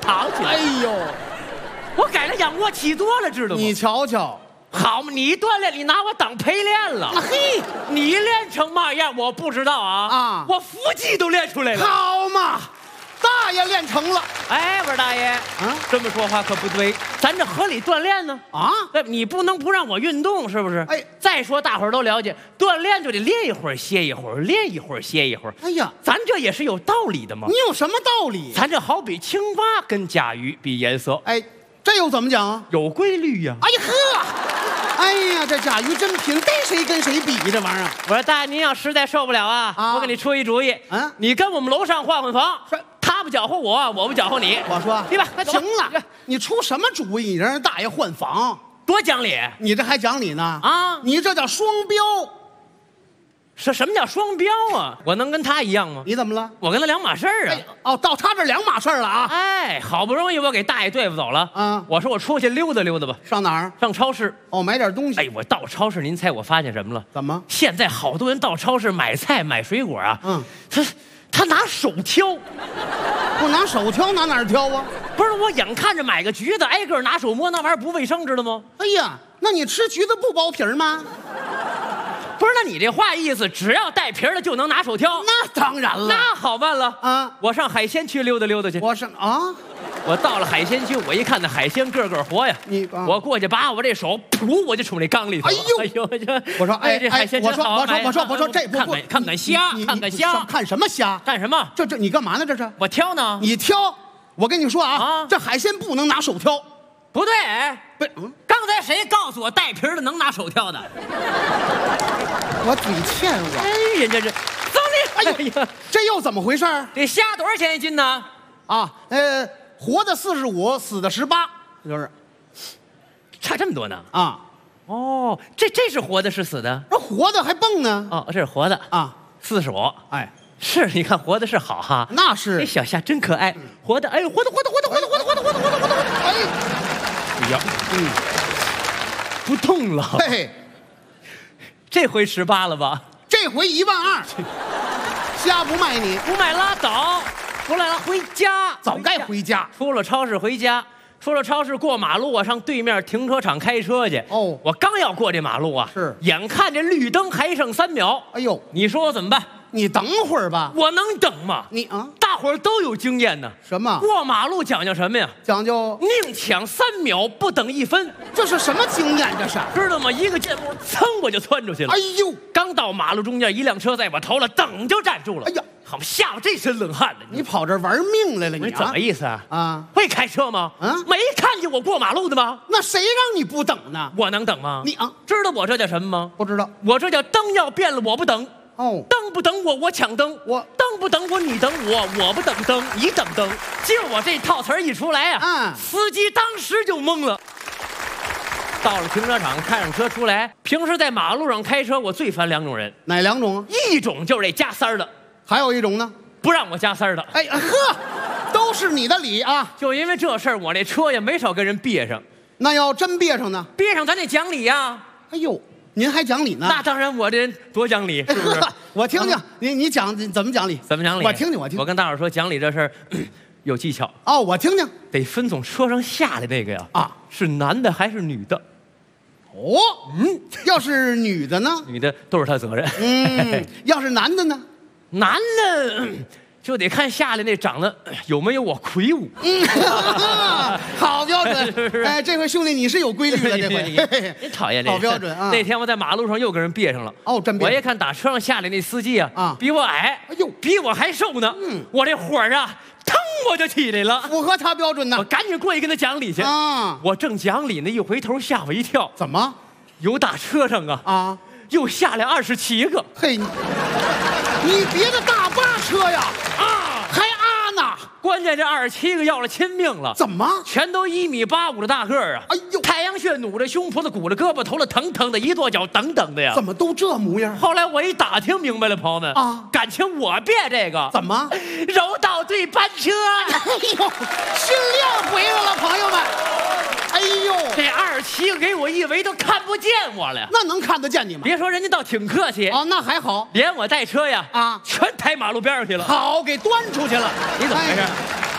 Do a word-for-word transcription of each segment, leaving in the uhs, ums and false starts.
藏起来。 哎呦， 我改了仰卧起坐了，知道吗？ 你瞧瞧， 好嘛，你锻炼，你拿我当陪练了。 那嘿， 你练成嘛样我不知道啊。 啊我腹肌都练出来了。 好嘛，大爷练成了哎，我说大爷， 啊这么说话可不对，咱这合理锻炼呢。 啊！ 对，你不能不让我运动，是不是？ 哎， 再说大伙儿都了解，锻炼就得练一会儿歇一会儿，练一会儿歇一会儿。 哎呀， 咱这也是有道理的嘛你。有什么道理？ 咱这好比青蛙跟甲鱼比颜色， 哎，这又怎么讲啊？ 有规律呀。 哎呀呵，哎呀，这甲鱼真贫，逮谁跟谁比这玩意儿。 我说大爷，您要实在受不了啊， 啊我给你出一主意， 嗯你跟我们楼上换换房是， 他不搅和我，我不搅和你。 我说， 对吧？快走吧行了，你出什么主意？你让人大爷换房， 多讲理你这还讲理呢？ 啊！ 你这叫双标。 什什么叫双标啊？我能跟他一样吗？ 你怎么了？ 我跟他两码事儿啊哎。，哦，到他这两码事儿了啊！ 哎，好不容易我给大爷对付走了， 啊我说我出去溜达溜达吧， 上哪儿？ 上超市。 哦，买点东西。 哎，我到超市，您猜我发现什么了？ 怎么？ 现在好多人到超市买菜买水果啊， 嗯， 他他拿手挑， 不拿手挑，拿哪儿挑啊？ 不是我眼看着买个橘子，挨个拿手摸，那玩意儿不卫生，知道吗？ 哎呀，那你吃橘子不剥皮儿吗？ 不是，那你这话意思，只要带皮儿的就能拿手挑？ 那当然了。 那好办了啊我上海鲜区溜达溜达去。 我是啊， 我到了海鲜区，我一看那海鲜个个活呀， 你啊我过去把我这手噗我就冲那缸里头了。 哎呦哎呦，这我说哎这海鲜我说真好。 我说我说我说这不不看看看看虾， 你看看你虾， 看什么虾？ 干什么？ 这这你干嘛呢？这是我挑呢？ 你挑。我跟你说啊， 啊这海鲜不能拿手挑。 不对，哎， 不，嗯， 刚才谁告诉我带皮儿的能拿手挑的？ 我嘴欠我。 哎，人家这走你！ 哎呦，这又怎么回事儿这虾多少钱一斤呢？ 啊？呃，活的四十五，死的十八，就是差这么多呢？ 啊。 哦，这这是活的，是死的？ 那活的还蹦呢哦，这是活的， 啊！ 四十五。 哎， 是，你看活的是好哈。 那是这小虾真可爱，活的，哎呦，活的，活的，活的，活的，活的，活的，活的，活的，活的， 哎， 哎呀，嗯，不动了。 嘿嘿， 这回十八了吧？ 这回一万二，虾不卖你， 不买拉倒，出来了，回家。 早该回家。 出了超市回家，出了超市过马路，我上对面停车场开车去。 哦我刚要过这马路啊， 是眼看这绿灯还剩三秒， 哎呦， 你说我怎么办？ 你等会儿吧。 我能等吗？ 你啊， 大伙儿都有经验呢。 什么过马路讲究什么呀？ 讲究？ 宁抢三秒，不等一分， 这是什么经验？这是？ 知道吗？一个箭步，噌我就窜出去了。 哎呦， 刚到马路中间，一辆车在我头了，等就站住了。 哎呀， 好吓我这身冷汗了。 你跑这玩命来了？你啊你怎么？意思啊？ 啊， 会开车吗？ 啊没看见我过马路的吗？ 那谁让你不等呢？ 我能等吗？ 你啊， 知道我这叫什么吗？ 不知道我这叫灯要变了，我不等。 哦。 灯不等我，我抢灯； 我灯不等我，你等我；我不等灯，你等灯。就我这套词儿一出来啊， 嗯司机当时就懵了。到了停车场，看上车出来。平时在马路上开车，我最烦两种人， 哪两种啊？ 一种就是这加塞儿的， 还有一种呢？ 不让我加塞儿的。 哎呵，都是你的理啊。 就因为这事儿，我这车也没少跟人别上， 那要真别上呢？ 别上咱得讲理呀。 哎呦，您还讲理呢？ 那当然，我这人多讲理，是不是？ 我听听，你你讲你怎么讲理？ 怎么讲理？ 我听听，我听我跟大伙儿说，讲理这事儿有技巧， 哦，我听听。 得分从车上下来那个呀， 啊， 是男的还是女的？ 哦，嗯，要是女的呢？ 女的都是他责任。 嗯，要是男的呢？ 男的嗯就得看下来那长得有没有我魁梧。 嗯，好标是不是准。哎，这回兄弟你是有规律的，这回。嘿嘿真讨厌这个好标准啊那天我在马路上又跟人别上了。 哦真别上我一看打车上下来那司机啊， 啊比我矮， 哎呦比我还瘦呢。 嗯我这火儿啊，腾我就起来了。 符合他标准呢。 我赶紧过去跟他讲理去。 啊， 我正讲理呢，一回头吓我一跳， 怎么有打车上啊， 啊？ 又下来二十七个嘿，你你别的大巴车呀， 啊！ 还啊呢？ 关键这二十七个要了亲命了。 怎么？ 全都一米八五的大个儿啊！ 哎呦太阳穴努着胸脯子，鼓着胳膊，头了腾腾的，一跺脚等等的呀。 怎么都这模样？ 后来我一打听明白了，朋友们啊感情我别这个怎么？ 柔道队班车。 哎呦，训练回来了，朋友们。哎呦， 这二十七个给我一围都看不见我了。 那能看得见你吗？ 别说人家倒挺客气， 哦，那还好， 连我带车呀啊全抬马路边上去了。 好给端出去了。 你怎么回事？ 哎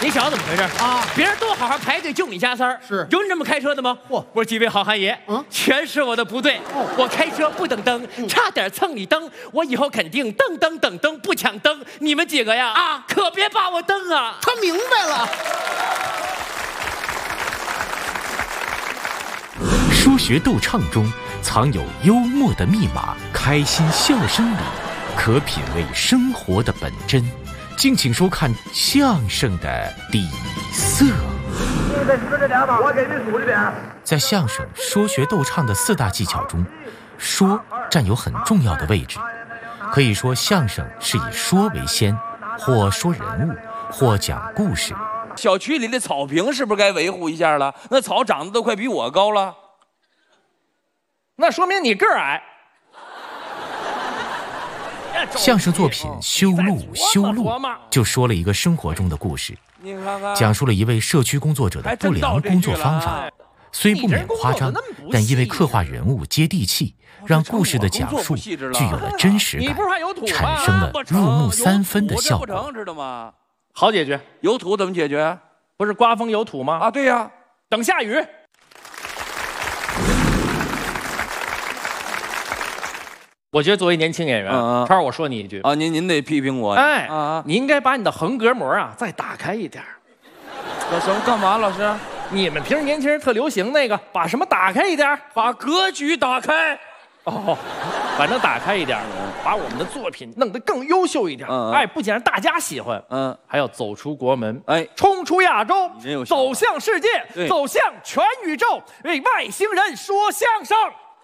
你想怎么回事啊？别人都好好排队，就你加塞儿， 是有你这么开车的吗？ 嚯！ 我说几位好汉爷，嗯，全是我的不对。哦，我开车不等灯，差点蹭你灯，我以后肯定噔噔等灯不抢灯。你们几个呀，啊，可别把我蹬啊！ 他明白了。 说学逗唱中藏有幽默的密码，开心笑声里可品味生活的本真。敬请收看相声的底色。 你再吃这俩吧，我给你数着点。 在相声说学逗唱的四大技巧中，说占有很重要的位置。可以说相声是以说为先，或说人物，或讲故事。 小区里的草坪是不是该维护一下了？那草长得都快比我高了， 那说明你个儿矮。 相声作品《修路修路》就说了一个生活中的故事，讲述了一位社区工作者的不良工作方法，虽不免夸张，但因为刻画人物接地气，让故事的讲述具有了真实感，产生了入木三分的效果。 知道吗？ 好解决。 有土怎么解决？ 不是刮风有土吗？ 啊，对呀。 等下雨。我觉得作为年轻演员， 嗯嗯超儿，我说你一句啊，您您得批评我。 哎， 啊， 你应该把你的横膈膜啊再打开一点。 我什么干嘛，老师？ 你们平时年轻人特流行那个，把什么打开一点？ 把格局打开。 哦，反正打开一点，把我们的作品弄得更优秀一点。 嗯嗯哎，不仅让大家喜欢， 嗯， 还要走出国门， 哎， 冲出亚洲，走向世界， 对， 走向全宇宙，为外星人说相声。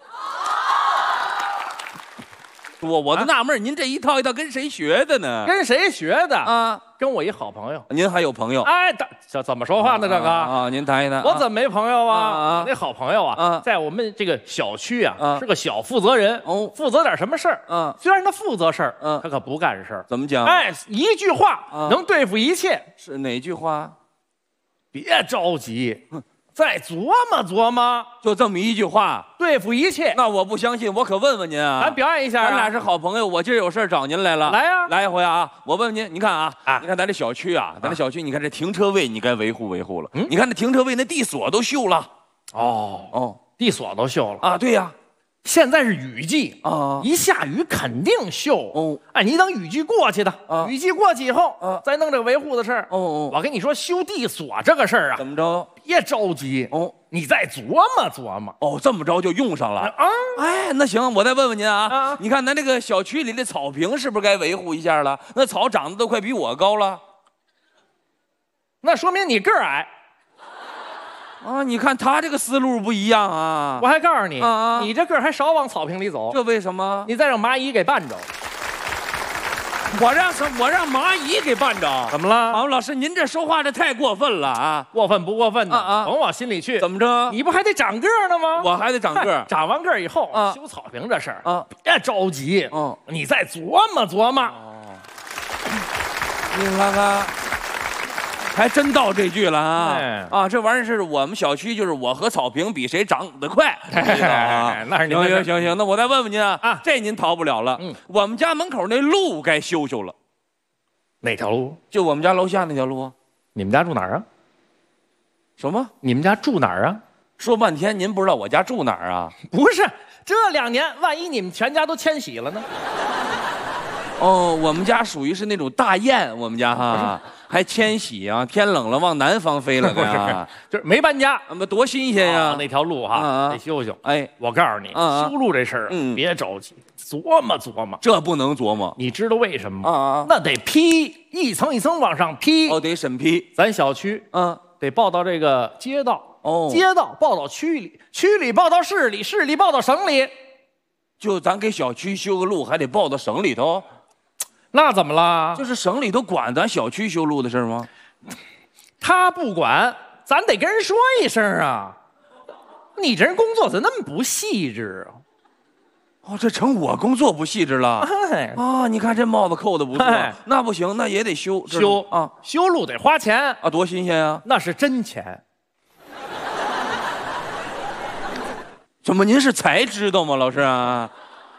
我我都纳闷，您这一套一套跟谁学的呢？ 跟谁学的啊？ 跟我一好朋友。 您还有朋友？ 哎，这怎么说话呢？这个啊，您谈一谈。 我怎么没朋友啊？ 啊， 那好朋友啊，在我们这个小区啊，是个小负责人哦， 负责点什么事儿？ 嗯， 虽然他负责事儿， 嗯， 他可不干事儿。 怎么讲？ 哎，一句话能对付一切。 是哪句话？ 别着急。再琢磨琢磨， 就这么一句话对付一切。 那我不相信，我可问问您啊。 咱表演一下、啊， 咱俩是好朋友，我今儿有事找您来了。 来呀、啊， 来一回啊！我问问您，你看啊，啊，你看咱这小区啊，咱这小区，你看这停车位，你该维护维护了。嗯，你看这停车位那地锁都锈了。 哦哦，地锁都锈了啊！对呀。 现在是雨季啊， 一下雨肯定锈哦。 哎，你等雨季过去的，啊、雨季过去以后， 啊， 再弄这个维护的事儿。 哦哦， 我跟你说，修地锁这个事儿啊， 怎么着？ 别着急哦， 你再琢磨琢磨。 哦，这么着就用上了啊！哎，那行，我再问问您啊，啊你看咱这个小区里的草坪是不是该维护一下了？那草长得都快比我高了， 那说明你个儿矮。 啊，你看他这个思路不一样啊！ 我还告诉你， 啊啊你这个儿还少往草坪里走。 这为什么？ 你再让蚂蚁给绊着。 我让什我让蚂蚁给绊着？ 怎么了？ 啊，老师，您这说话这太过分了啊！ 过分不过分的啊啊， 甭往心里去。 怎么着？ 你不还得长个儿呢吗？ 我还得长个儿。 长完个儿以后， 啊， 修草坪这事儿啊， 别着急。 嗯， 你再琢磨琢磨。 哦，你看看。还真到这句了啊！ 哎、 啊，这玩意儿是我们小区，就是我和草坪比谁长得快。 啊、那是您行行行行，那我再问问您啊， 啊这您逃不了了。嗯，我们家门口那路该修修了。 哪条路？ 就我们家楼下那条路啊。 你们家住哪儿啊？ 什么？ 你们家住哪儿啊？ 说半天您不知道我家住哪儿啊？ 不是，这两年万一你们全家都迁徙了呢？ 哦，我们家属于是那种大雁，我们家哈。还迁徙啊！天冷了往南方飞了呀， 就是没搬家， 那么多新鲜呀！ 那条路哈得修修。哎，我告诉你，修路这事儿啊，别着急，琢磨琢磨。 这不能琢磨， 你知道为什么吗？ 啊， 那得批，一层一层往上批。 哦，得审批。 咱小区，嗯，得报到这个街道， 哦， 街道报到区里，区里报到市里，市里报到省里。 就咱给小区修个路，还得报到省里头。 那怎么了？ 就是省里头管咱小区修路的事吗？ 他不管，咱得跟人说一声啊！你这人工作怎么那么不细致啊？ 哦，这成我工作不细致了。 哎啊，你看这帽子扣的不错，哎、那不行，那也得修修啊， 修路得花钱啊，多新鲜啊！ 那是真钱。 怎么您是才知道吗，老师啊？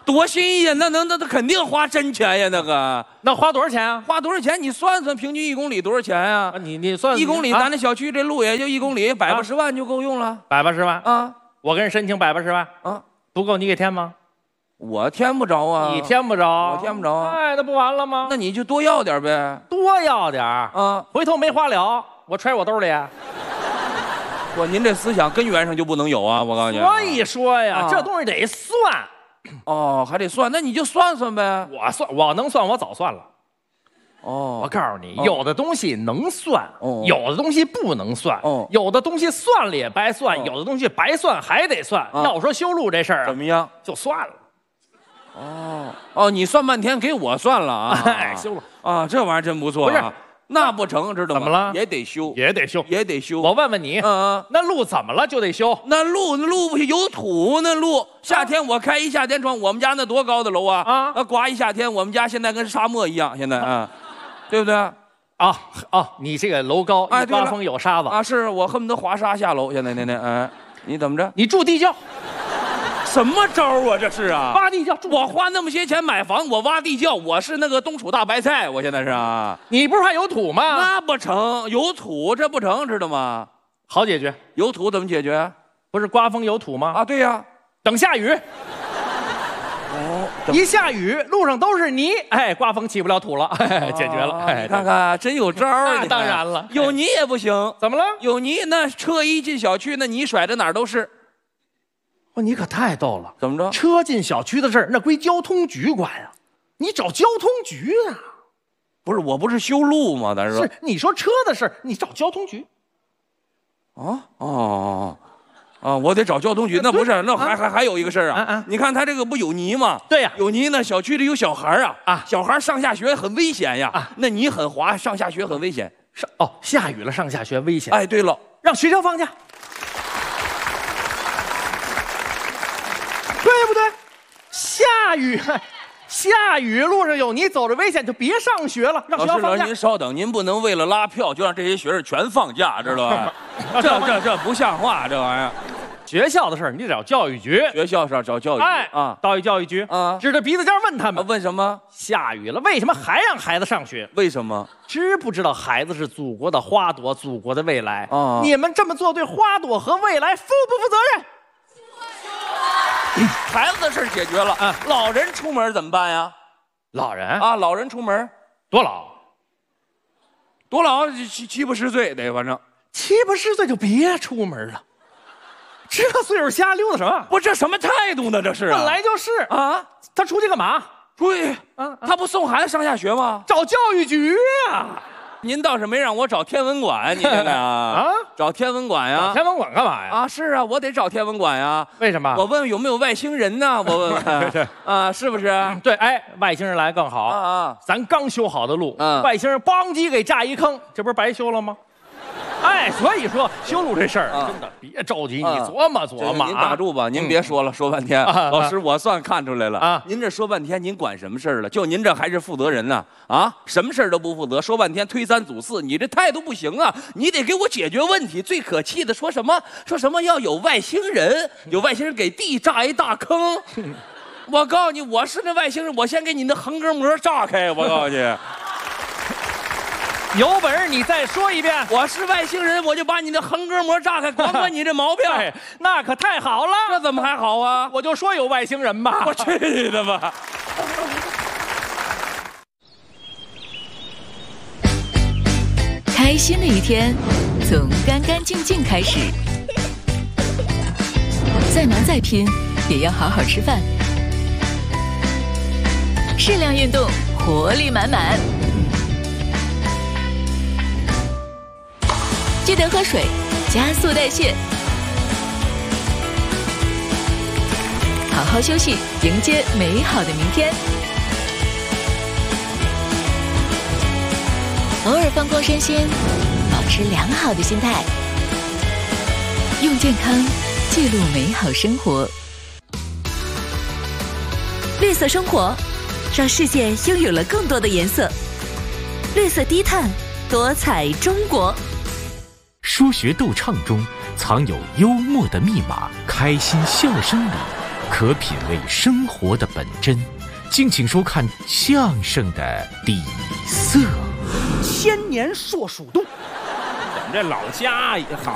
多新鲜，那能那那肯定花真钱呀，那个。 那花多少钱啊？ 花多少钱？你算算，平均一公里多少钱呀？ 啊，你你算一公里， 啊、 咱那小区这路也就一公里，百八十万就够用了。 百八十万啊！ 我跟人申请百八十万啊， 不够你给填吗？ 我填不着啊。 你填不着， 我填不着啊。 哎，那不完了吗？ 那你就多要点呗。 多要点啊！ 回头没花了，我揣我兜里。 我您这思想根源上就不能有啊！我告诉你。 所以说呀， 啊、 这东西得算。 哦，还得算，那你就算算呗。 我算，我能算，我早算了。 哦， 我告诉你， 哦、 有的东西能算， 哦、 有的东西不能算， 哦、 有的东西算了也白算，哦、有的东西白算还得算。 啊、 要说修路这事儿、啊、 怎么样， 就算了。 哦哦，你算半天给我算了啊！ 哎，修了啊，这玩意儿真不错、啊。不是，那不成，知道吗？ 怎么了？ 也得修， 也得修， 也得修。 我问问你， 嗯嗯， 那路怎么了就得修？ 那路那路不有土，那路夏天我开一夏天窗，我们家那多高的楼啊！ 啊， 那刮一夏天，我们家现在跟沙漠一样，现在啊，对不对？ 啊啊，你这个楼高， 哎， 一刮风有沙子啊，是我恨不得滑沙下楼。现在那那哎，你怎么着？ 你住地窖。 什么招啊？这是啊， 挖地窖。 我花那么些钱买房，我挖地窖，我是那个冬储大白菜，我现在是啊。 你不是还有土吗？ 那不成，有土这不成，知道吗？ 好解决， 有土怎么解决？ 不是刮风有土吗？ 啊，对呀、啊， 等下雨。 哦， 一下雨路上都是泥，哎，刮风起不了土了，哎、解决了。哎， 你看看，真有招儿。 那当然了， 有泥也不行。 怎么了？ 有泥，那车一进小区，那泥甩的哪儿都是。 哇，你可太逗了！ 怎么着？ 车进小区的事儿，那归交通局管呀、啊，你找交通局啊。 不是，我不是修路吗？咱说是你说车的事儿，你找交通局。 啊哦啊！我得找交通局。那不是，那还、啊、还还有一个事儿啊！啊你看他这个不有泥吗？ 对呀、啊， 有泥呢。小区里有小孩啊啊！小孩上下学很危险呀！啊，那泥很滑，上下学很危险。 上哦，下雨了，上下学危险。 哎，对了， 让学校放假。对不对？下雨，下雨路上有泥，走着危险，就别上学了，让学校放假。 老师，您稍等，您不能为了拉票就让这些学生全放假，知道吧？这这这不像话，这玩意儿。 学校的事儿你得找教育局， 学校是要找教育局。 哎啊，到一教育局啊，指着鼻子尖问他们， 啊、问什么？ 下雨了，为什么还让孩子上学？ 为什么？ 知不知道孩子是祖国的花朵，祖国的未来啊？ 你们这么做对花朵和未来负不负责任？ 孩子的事解决了啊，老人出门怎么办呀？ 老人啊，老人出门多老？ 多老七七八十岁得，反正七八十岁就别出门了。这岁数瞎溜达什么？ 不，这什么态度呢？这是、啊、 本来就是啊。 他出去干嘛？ 出去啊？他不送孩子上下学吗？ 找教育局呀。 您倒是没让我找天文馆，你现在啊啊，找天文馆呀？ 找天文馆干嘛呀？ 啊，是啊，我得找天文馆呀。 为什么？ 我问问有没有外星人呢？我问问啊，是不是？ 对，哎，外星人来更好啊啊！ 咱刚修好的路， 嗯， 外星人邦叽给炸一坑，这不是白修了吗？哎，所以说修路这事儿、啊、真的别着急，你琢磨琢磨。 您打住吧，您别说了，嗯、说半天。啊、老师，我算看出来了啊！您这说半天，您管什么事儿了？就您这还是负责人呢？啊，什么事儿都不负责，说半天推三阻四，你这态度不行啊！你得给我解决问题。最可气的说什么？说什么要有外星人，有外星人给地炸一大坑。我告诉你，我是那外星人，我先给你那横膈膜炸开。我告诉你。 有本事你再说一遍， 我是外星人，我就把你的横膈膜炸开，管管你这毛病。 哎，那可太好了， 这怎么还好啊？ 我就说有外星人吧。 我去你的吧！ 开心的一天从干干净净开始，再忙再拼也要好好吃饭，适量运动，活力满满。记得喝水，加速代谢。好好休息，迎接美好的明天。偶尔放光身心，保持良好的心态，用健康记录美好生活。绿色生活，让世界拥有了更多的颜色。绿色低碳，多彩中国。 说学逗唱中藏有幽默的密码，开心笑声里可品味生活的本真。敬请收看相声的底色。 千年硕鼠洞， 我们这老家也好。